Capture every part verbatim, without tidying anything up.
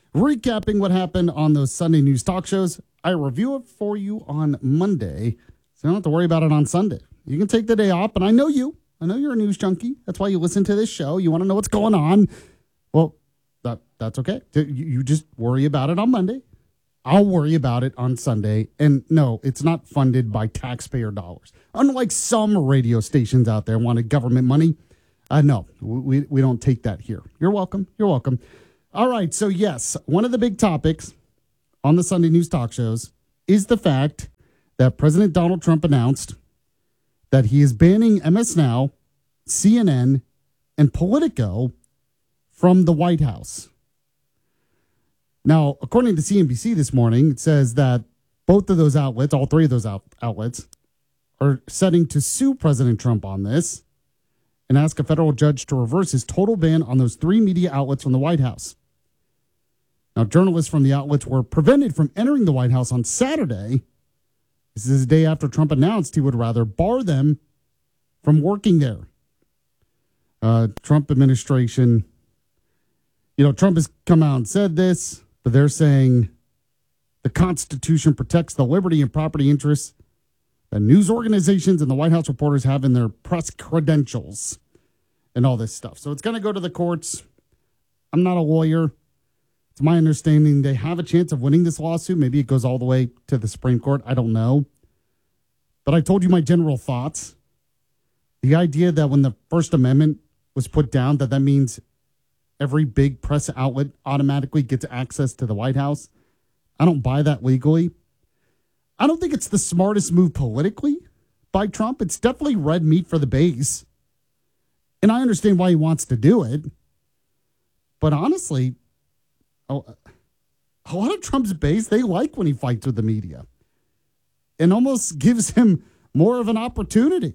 recapping what happened on those Sunday news talk shows. I review it for you on Monday, so you don't have to worry about it on Sunday. You can take the day off, and I know you. I know you're a news junkie. That's why you listen to this show. You want to know what's going on. Well, that that's okay. You, you just worry about it on Monday. I'll worry about it on Sunday. And no, it's not funded by taxpayer dollars. Unlike some radio stations out there wanted government money. Uh, no, we, we don't take that here. You're welcome. You're welcome. All right. So, yes, one of the big topics on the Sunday news talk shows is the fact that President Donald Trump announced that he is banning M S Now, C N N, and Politico from the White House. Now, according to C N B C this morning, it says that both of those outlets, all three of those out- outlets, are setting to sue President Trump on this and ask a federal judge to reverse his total ban on those three media outlets from the White House. Now, journalists from the outlets were prevented from entering the White House on Saturday. This is the day after Trump announced he would rather bar them from working there. Uh, Trump administration, you know, Trump has come out and said this, but they're saying the Constitution protects the liberty and property interests that news organizations and the White House reporters have in their press credentials and all this stuff. So it's going to go to the courts. I'm not a lawyer. It's my understanding they have a chance of winning this lawsuit. Maybe it goes all the way to the Supreme Court. I don't know. But I told you my general thoughts. The idea that when the First Amendment was put down, that that means every big press outlet automatically gets access to the White House. I don't buy that legally. I don't think it's the smartest move politically by Trump. It's definitely red meat for the base. And I understand why he wants to do it. But honestly, a lot of Trump's base, they like when he fights with the media. And almost gives him more of an opportunity.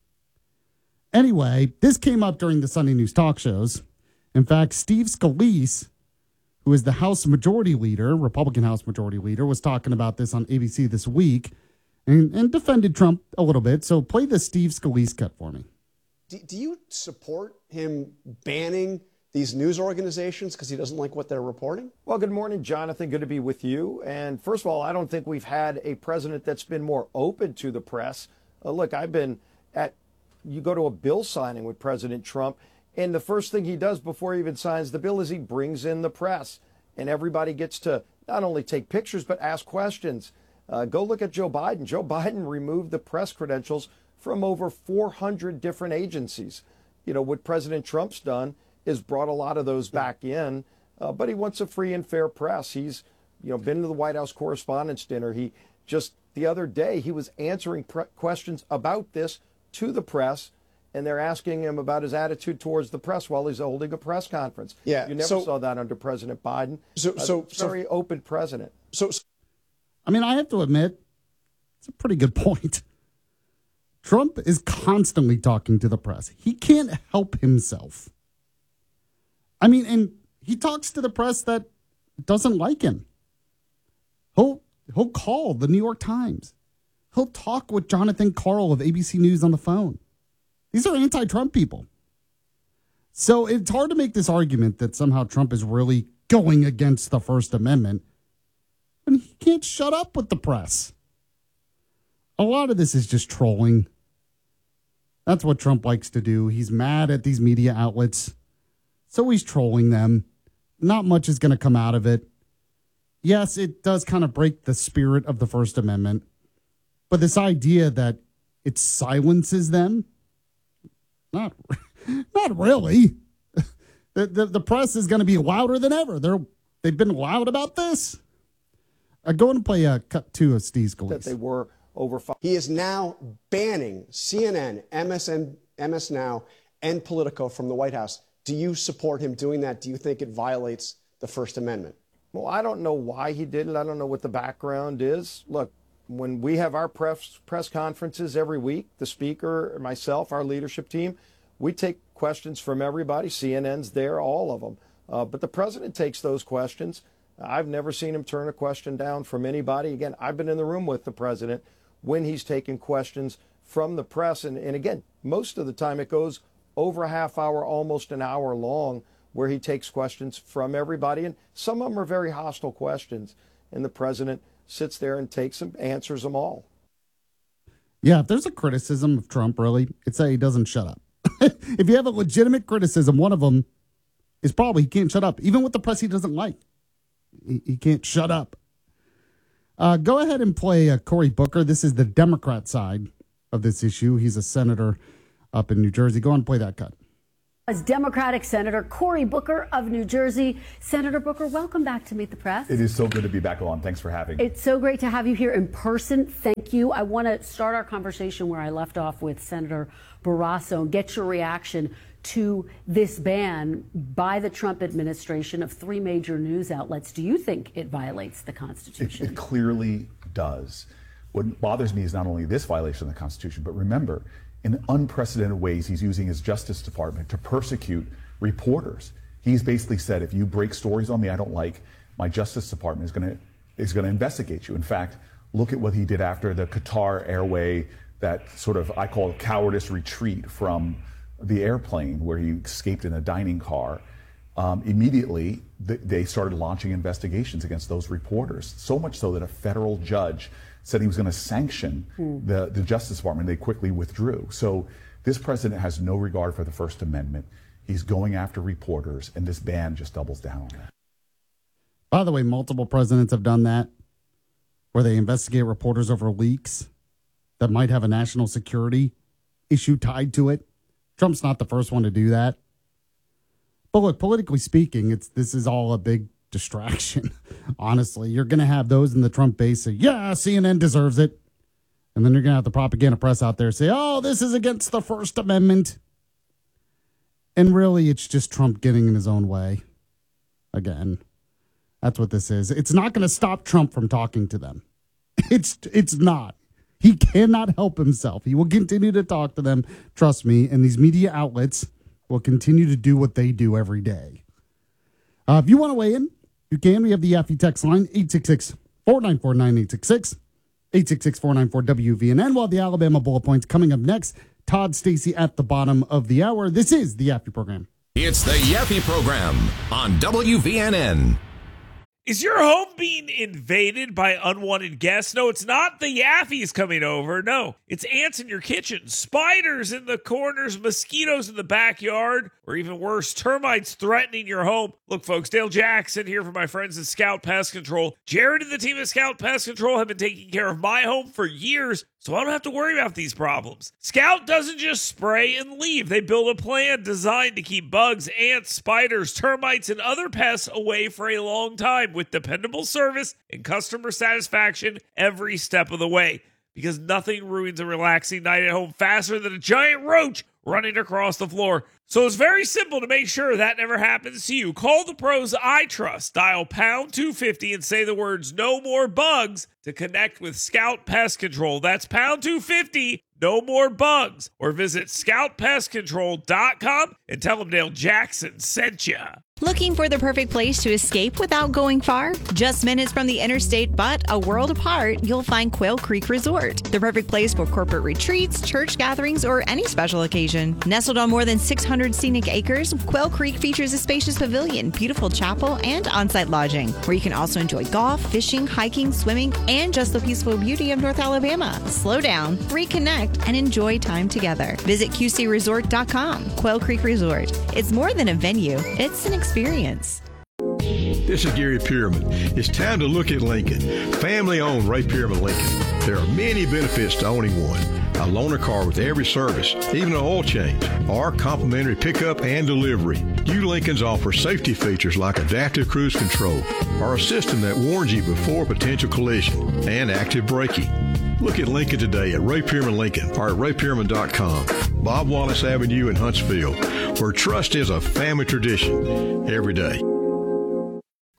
Anyway, this came up during the Sunday news talk shows. In fact, Steve Scalise, who is the House Majority Leader, Republican House Majority Leader, was talking about this on A B C this week and, and defended Trump a little bit. So play the Steve Scalise cut for me. Do, do you support him banning these news organizations because he doesn't like what they're reporting? Well, good morning, Jonathan. Good to be with you. And first of all, I don't think we've had a president that's been more open to the press. Uh, look, I've been at, you go to a bill signing with President Trump, and the first thing he does before he even signs the bill is he brings in the press. And everybody gets to not only take pictures, but ask questions. Uh, go look at Joe Biden. Joe Biden removed the press credentials from over four hundred different agencies. You know, what President Trump's done is brought a lot of those back in, uh, but he wants a free and fair press. He's, you know, been to the White House Correspondents' Dinner. He just, the other day, he was answering pre- questions about this to the press, and they're asking him about his attitude towards the press while he's holding a press conference. Yeah, you never so, saw that under President Biden. So, uh, so, very so, open president. So, so, I mean, I have to admit, it's a pretty good point. Trump is constantly talking to the press. He can't help himself. I mean, and he talks to the press that doesn't like him. He'll he'll call the New York Times. He'll talk with Jonathan Karl of A B C News on the phone. These are anti-Trump people. So it's hard to make this argument that somehow Trump is really going against the First Amendment when he can't shut up with the press. A lot of this is just trolling. That's what Trump likes to do. He's mad at these media outlets, so he's trolling them. Not much is going to come out of it. Yes, it does kind of break the spirit of the First Amendment, but this idea that it silences them, not, not really. The, the, the press is going to be louder than ever. They're, they've been loud about this. Uh, go and play a cut two of Steve Scalise. That they were over five. He is now banning C N N, M S N, M S Now, and Politico from the White House. Do you support him doing that? Do you think it violates the First Amendment? Well, I don't know why he did it. I don't know what the background is. Look, when we have our press press conferences every week, the speaker, myself, our leadership team, we take questions from everybody. C N N's there, all of them. Uh, but the president takes those questions. I've never seen him turn a question down from anybody. Again, I've been in the room with the president when he's taken questions from the press. And, and again, most of the time it goes over a half hour, almost an hour long where he takes questions from everybody. And some of them are very hostile questions. And the president sits there and takes them, answers them all. Yeah, if there's a criticism of Trump, really, it's that he doesn't shut up. If you have a legitimate criticism, one of them is probably he can't shut up. Even with the press he doesn't like, he, he can't shut up. Uh, go ahead and play uh, Cory Booker. This is the Democrat side of this issue. He's a senator up in New Jersey. Go on and play that cut. As Democratic Senator Cory Booker of New Jersey. Senator Booker, welcome back to Meet the Press. It is so good to be back on. Thanks for having me. It's so great to have you here in person. Thank you. I want to start our conversation where I left off with Senator Barrasso and get your reaction to this ban by the Trump administration of three major news outlets. Do you think it violates the Constitution? It, it clearly does. What bothers me is not only this violation of the Constitution, but remember, in unprecedented ways, he's using his Justice Department to persecute reporters. He's basically said, if you break stories on me I don't like, my Justice Department is going to is going to investigate you. In fact, look at what he did after the Qatar Airway, that sort of, I call it cowardice retreat from the airplane where he escaped in a dining car. Um, immediately, th- they started launching investigations against those reporters, so much so that a federal judge said he was going to sanction mm. the, the Justice Department. They quickly withdrew. So this president has no regard for the First Amendment. He's going after reporters, and this ban just doubles down on that. By the way, multiple presidents have done that, where they investigate reporters over leaks that might have a national security issue tied to it. Trump's not the first one to do that. But look, politically speaking, it's this is all a big distraction. Honestly, you're going to have those in the Trump base say, yeah, C N N deserves it. And then you're going to have the propaganda press out there say, oh, this is against the First Amendment. And really, it's just Trump getting in his own way. Again, that's what this is. It's not going to stop Trump from talking to them. It's it's not. He cannot help himself. He will continue to talk to them. Trust me. And these media outlets will continue to do what they do every day. Uh, if you want to weigh in, you can. We have the Yaffe text line, eight six six, four nine four, nine eight six six, eight six six, four nine four, W V N N. While the Alabama Bullet Points coming up next, Todd Stacey at the bottom of the hour. This is the Yaffe Program. It's the Yaffe Program on W V N N. Is your home being invaded by unwanted guests? No, it's not the Yaffes coming over. No, it's ants in your kitchen, spiders in the corners, mosquitoes in the backyard, or even worse, termites threatening your home. Look, folks, Dale Jackson here for my friends at Scout Pest Control. Jared and the team at Scout Pest Control have been taking care of my home for years, so I don't have to worry about these problems. Scout doesn't just spray and leave. They build a plan designed to keep bugs, ants, spiders, termites, and other pests away for a long time with dependable service and customer satisfaction every step of the way. Because nothing ruins a relaxing night at home faster than a giant roach running across the floor. So it's very simple to make sure that never happens to you. Call the pros I trust. Dial pound two fifty and say the words no more bugs to connect with Scout Pest Control. That's pound two fifty, no more bugs. Or visit scout pest control dot com and tell them Dale Jackson sent you. Looking for the perfect place to escape without going far? Just minutes from the interstate, but a world apart, you'll find Quail Creek Resort. The perfect place for corporate retreats, church gatherings, or any special occasion. Nestled on more than six hundred scenic acres, Quail Creek features a spacious pavilion, beautiful chapel, and on-site lodging, where you can also enjoy golf, fishing, hiking, swimming, and just the peaceful beauty of North Alabama. Slow down, reconnect, and enjoy time together. Visit Q C resort dot com. Quail Creek Resort. It's more than a venue, it's an experience. Experience. This is Gary Pierman. It's time to look at Lincoln. Family-owned Ray Pierman Lincoln. There are many benefits to owning one. A loaner car with every service, even an oil change, or complimentary pickup and delivery. New Lincolns offer safety features like adaptive cruise control, or a system that warns you before potential collision, and active braking. Look at Lincoln today at Ray Pierman Lincoln or at ray pierman dot com. Bob Wallace Avenue in Huntsville, where trust is a family tradition every day.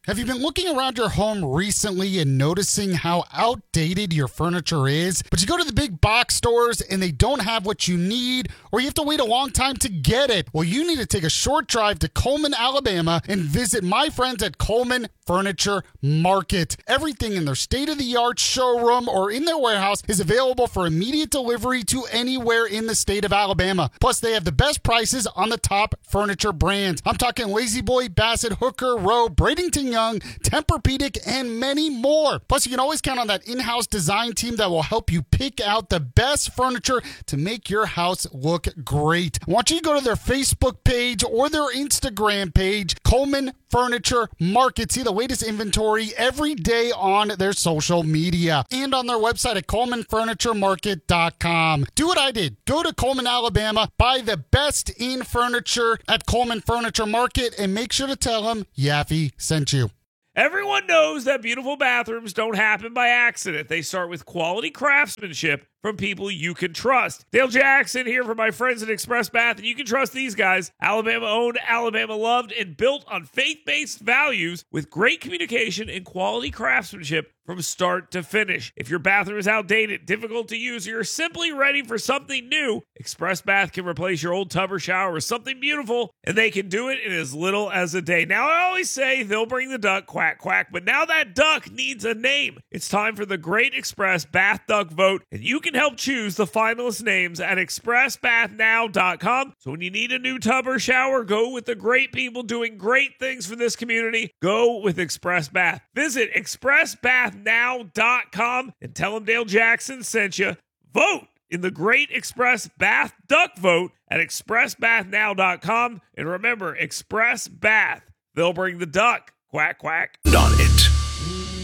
Have you been looking around your home recently and noticing how outdated your furniture is? But you go to the big box stores and they don't have what you need, or you have to wait a long time to get it. Well, you need to take a short drive to Coleman, Alabama and visit my friends at Coleman Furniture Market. Everything in their state-of-the-art showroom or in their warehouse is available for immediate delivery to anywhere in the state of Alabama. Plus, they have the best prices on the top furniture brands. I'm talking Lazy Boy, Bassett, Hooker, Rowe, Bradenton Young, Tempur-Pedic, and many more. Plus, you can always count on that in-house design team that will help you pick out the best furniture to make your house look great. I want you to go to their Facebook page or their Instagram page, Coleman Furniture Market. See the latest inventory every day on their social media and on their website at coleman furniture market dot com. Do what I did. Go to Coleman, Alabama, buy the best in furniture at Coleman Furniture Market, and make sure to tell them Yaffe sent you. Everyone knows that beautiful bathrooms don't happen by accident. They start with quality craftsmanship from people you can trust. Dale Jackson here for my friends at Express Bath, and you can trust these guys. Alabama owned, Alabama loved, and built on faith-based values with great communication and quality craftsmanship from start to finish. If your bathroom is outdated, difficult to use, or you're simply ready for something new, Express Bath can replace your old tub or shower with something beautiful, and they can do it in as little as a day. Now, I always say they'll bring the duck, quack, quack, but now that duck needs a name. It's time for the Great Express Bath Duck Vote, and you can help choose the finalist names at express bath now dot com. So when you need a new tub or shower, go with the great people doing great things for this community. Go with Express Bath. Visit express bath now dot com and tell them Dale Jackson sent you. Vote in the Great Express Bath Duck Vote at express bath now dot com. And remember, Express Bath, they'll bring the duck. Quack, quack. On it.